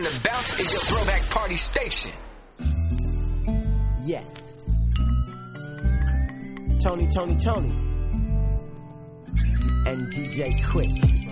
The Bounce is your throwback party station. Yes. Tony. And DJ Quick.